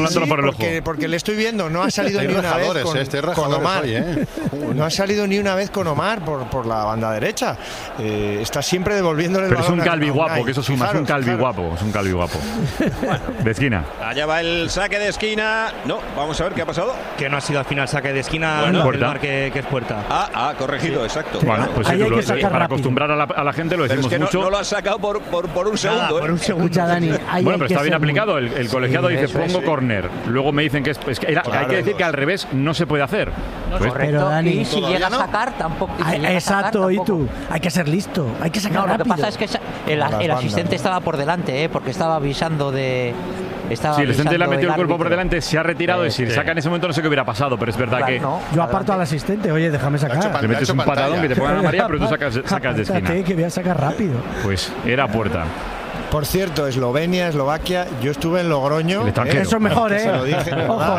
colándolo por el ojo. Porque le estoy viendo, no ha salido ni una vez con Omar. No ha salido ni una vez con Omar por la banda derecha. Está siempre devolviéndole el balón. Pero es un calvi guapo, que eso suma, es un calvi guapo. Es un calvi guapo. De esquina. Allá va el saque de esquina. No, vamos a ver qué ha pasado. Que no ha sido al final saque de esquina, bueno, el mar que es puerta. Corregido, exacto. Bueno, pues para acostumbrar a la gente lo decimos pero es que mucho. No lo has sacado por un segundo. Por un segundo. Escucha, Dani, bueno, pero está bien aplicado. El colegiado dice pongo córner. Luego me dicen que es que hay que decir que al revés no se puede hacer. Correcto, Dani, y si llega a sacar tampoco. Exacto, y tú. Hay que ser listo, hay que sacar rápido. Lo que pasa es que el asistente estaba por delante, porque estaba avisando de. Sí, el asistente le ha metido el cuerpo por delante, se ha retirado y si le saca en ese momento no sé qué hubiera pasado, pero es verdad que. Yo aparto al asistente, oye, déjame sacar. Le metes un patadón que te pongan a María, pero tú sacas de esquina. Que voy a sacar rápido. Pues era puerta. Por cierto, Eslovenia, Eslovaquia, yo estuve en Logroño. Eso es mejor, Se lo dije.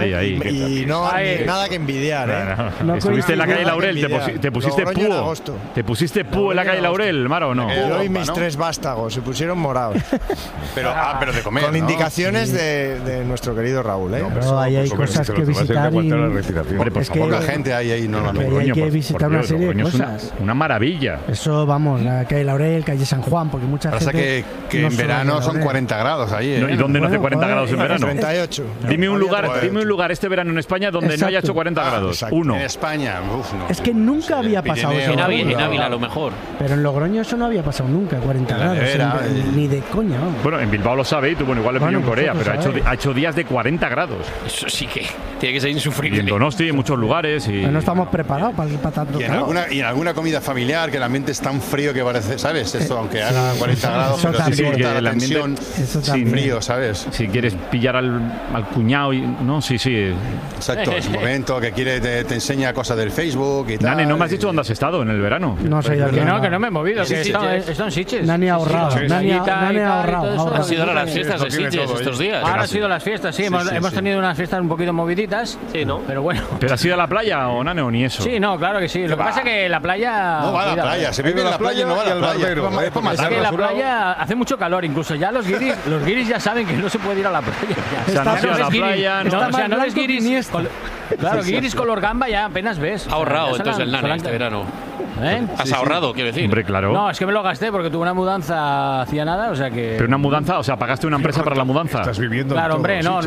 Ahí. Y no nada que envidiar, No, estuviste en la calle Laurel, te pusiste púo. ¿Te pusiste púo en la calle Laurel, Maro, o no? Yo y mis 3 vástagos se pusieron morados. pero de comer. Con indicaciones de nuestro querido Raúl, ¿eh? No, ahí hay cosas que visitar. Hombre, por favor, la gente ahí no hay que visitar una serie de cosas. Una maravilla. Eso, vamos, la calle Laurel, calle San Juan, porque mucha gente. Que en verano son 40 grados ahí. ¿Y dónde no hace 40 grados en verano? 38. Dime un lugar este verano en España donde no haya hecho 40 grados. Uno. En España, no. Es que nunca había pasado eso. En Ávila a lo mejor. Pero en Logroño eso no había pasado nunca, 40 grados. Ni de coña. Bueno, en Bilbao lo sabe y tú, igual le pilló en Corea, pero ha hecho días de 40 grados. Eso sí que tiene que ser insufrible. Y en Donosti, en muchos lugares. No estamos preparados para tanto calor. Y en alguna comida familiar que el ambiente es tan frío que parece, ¿sabes? Esto, aunque haga 40 grados, pero sí corta la tensión. Sin frío, ¿sabes? Si quieres pillar al cuñado sí. Exacto, es un momento que te enseña cosas del Facebook y tal. Nani, ¿no me has dicho dónde has estado en el verano? No sé, que no me he movido, que he estado en Sitges. Nani ha ahorrado. Nani ha ahorrado. Han sido las fiestas de Sitges estos días. Ahora han sido las fiestas, sí. Hemos tenido unas fiestas un poquito moviditas. Sí, ¿no? Pero bueno. ¿Pero has ido a la playa o Nani o ni eso? Sí, no, claro que sí. Lo que pasa es que la playa. No va a la playa, se vive en la playa y no va a la playa. Es que la playa hace mucho calor, incluso ya los guiris ya saben que no se puede ir a la playa. O sea, no has ido a la playa, no ves guiris. Claro, guiris color gamba ya apenas ves. Ha ahorrado entonces el Nani este verano. ¿Has ahorrado, quiero decir? Hombre, claro. No, es que me lo gasté porque tuve una mudanza hacía nada, o sea que. Pero una mudanza, o sea, pagaste una empresa para la mudanza. Estás viviendo. Claro, hombre, no.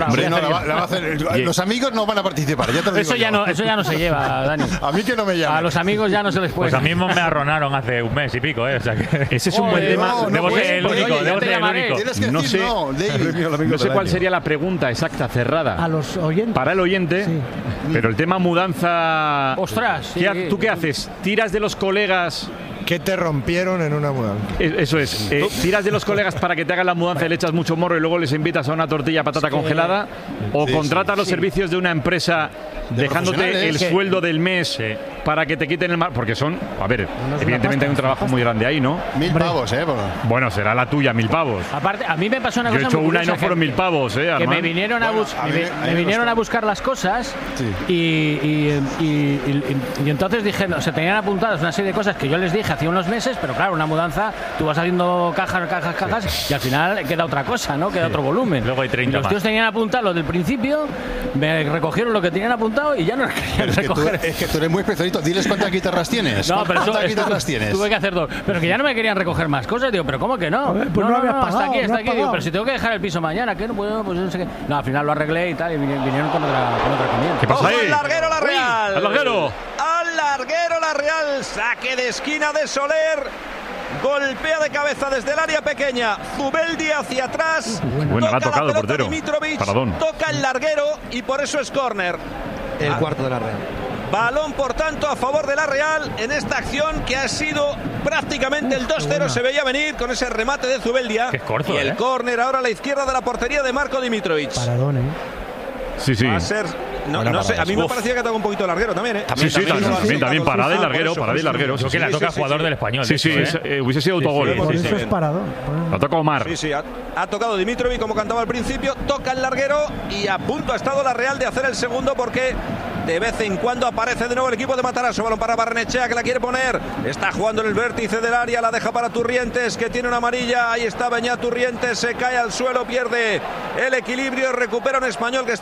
Los amigos no van a participar, ya te lo digo. Eso ya no se lleva, Dani. A mí que no me llama. A los amigos ya no se les puede. Pues a mí me arronaron hace un mes y pico, O sea que ese es un buen tema. Debo ser el único. No sé cuál sería la pregunta exacta, cerrada. A los oyentes. Para el oyente. Sí. Pero el tema mudanza. Ostras. ¿Tú qué haces? ¿Tiras de los colegas? ¿Qué te rompieron en una mudanza? Eso es. ¿Tiras de los colegas para que te hagan la mudanza y le echas mucho morro y luego les invitas a una tortilla patata congelada? ¿O contratas los servicios de una empresa dejándote el sueldo del mes para que te quiten el mar? Porque evidentemente hay un trabajo muy grande ahí, ¿no? 1000 pavos, Bueno, será la tuya, 1000 pavos. Aparte, a mí me pasó una cosa. Yo he hecho una y no fueron 1000 pavos, que me vinieron a buscar las cosas y entonces dije, tenían apuntadas una serie de cosas que yo les dije hacía unos meses, pero claro, una mudanza, tú vas haciendo cajas y al final queda otra cosa, ¿no? Queda otro volumen. Luego hay 30 los tíos tenían apuntado lo del principio, me recogieron lo que tenían apuntado y ya no querían recoger. Es que tú eres muy especialista. Diles cuántas guitarras tienes. No, pero ¿cuántas guitarras tienes? Tuve que hacer 2. Pero que ya no me querían recoger más cosas. Digo, pero ¿cómo que no? Pues no habías pagado, hasta aquí. Digo, pero si tengo que dejar el piso mañana, ¿qué? Pues no sé qué. No, al final lo arreglé y tal, y vinieron con otra comienda. ¿Qué pasa ahí? ¡Al larguero la Real! ¡Al larguero! ¡Al larguero la Real! Saque de esquina de Soler. Golpea de cabeza desde el área pequeña. Zubeldi hacia atrás. Bueno, toca ha tocado el portero. Dimitrovic, Paradón. toca el larguero y por eso es córner. El cuarto de la Real. Balón, por tanto, a favor de la Real en esta acción que ha sido prácticamente el 2-0. Se veía venir con ese remate de Zubeldia. Qué corto, y el córner ahora a la izquierda de la portería de Marko Dimitrovic. Paradón, Sí. Va a ser. No sé, a mí me parecía que toca un poquito el larguero también, También parada y larguero. Creo que la toca el jugador del Español. Sí, hubiese sido autogol. Por eso es paradón. La toca Omar. Sí, ha tocado Dimitrovic como cantaba al principio, toca el larguero y a punto ha estado la Real de hacer el segundo porque de vez en cuando aparece de nuevo el equipo de Matarazzo. Balón para Barrenechea que la quiere poner. Está jugando en el vértice del área, la deja para Turrientes que tiene una amarilla. Ahí está Beñat Turrientes, se cae al suelo, pierde el equilibrio, recupera un español que